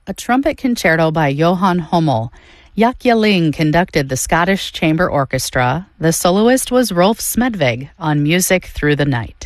A trumpet concerto by Johan Hummel. Jaak Jalling conducted the Scottish Chamber Orchestra. The soloist was Rolf Smedvig on Music Through the Night.